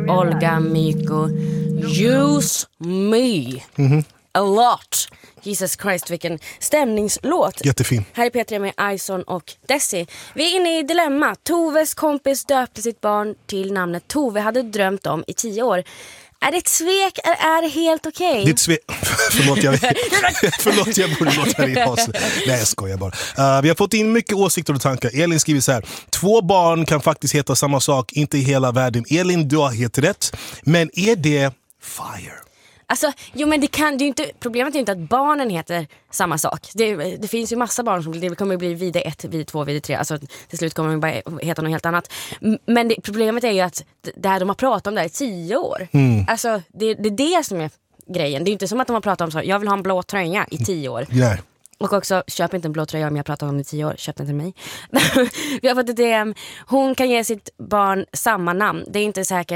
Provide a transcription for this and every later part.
Olga Miko. Use me a lot. Jesus Christ, vilken stämningslåt. Jättefin. Här är Petra med Ison och Desi. Vi är inne i dilemma. Toves kompis döpte sitt barn till namnet Tove hade drömt om i 10 år. Är det ett svek eller är det helt okej? Det är ett svek. Förlåt, jag borde låta dig ha. Nej, jag skojar bara. Vi har fått in mycket åsikter och tankar. Elin skriver så här: 2 barn kan faktiskt heta samma sak, inte i hela världen. Elin, du har helt rätt. Men är det fire? Alltså, jo men det är ju inte, problemet är ju inte att barnen heter samma sak. Det finns ju massa barn som det kommer bli vid 1, vid 2, vid 3. Alltså till slut kommer de bara heta något helt annat. Men problemet är ju att det här de har pratat om det här i 10 år. Alltså det är det som är grejen. Det är ju inte som att de har pratat om så, jag vill ha en blå tröja i 10 år. Nej. Och också, köp inte en blå tröja om jag pratar om det i 10 år. Köp den till mig. Vi har fått ett DM. Hon kan ge sitt barn samma namn. Det är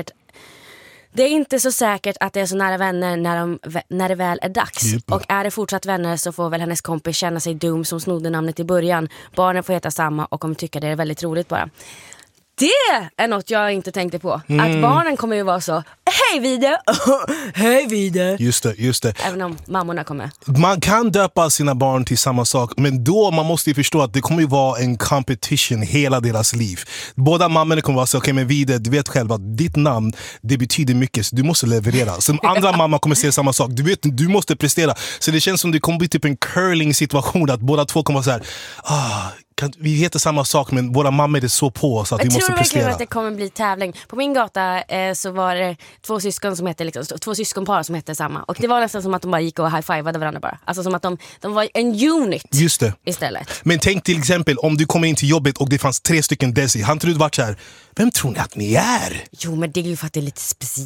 inte så säkert att det är så nära vänner när det väl är dags. Yep. Och är det fortsatt vänner så får väl hennes kompis känna sig dum som snodde namnet i början. Barnen får heta samma och kommer tycka det är väldigt roligt bara. Det är något jag inte tänkte på. Att barnen kommer ju vara så: hej Vide, hej Vide. Just det. Även om mammorna kommer. Man kan döpa sina barn till samma sak, men då man måste ju förstå att det kommer ju vara en competition hela deras liv. Båda mammorna kommer vara så: okej, men Vide, du vet själv att ditt namn, det betyder mycket, så du måste leverera. Som andra mamma kommer säga samma sak. Du vet, du måste prestera. Så det känns som det kommer bli typ en curling situation, att båda två kommer vara så här: vi heter samma sak, men våra mammor är så på så att vi måste prestera. Jag tror att det kommer bli tävling. På min gata så var det 2 syskon som hette liksom, 2 syskonpar som hette samma. Och det var nästan som att de bara gick och high-fivade varandra bara. Alltså som att de var en unit. Just det. Istället. Men tänk till exempel om du kommer in till jobbet och det fanns 3 stycken Desi. Han tror du varit så här: vem tror ni att ni är? Jo, men det är ju för att det är lite speciellt.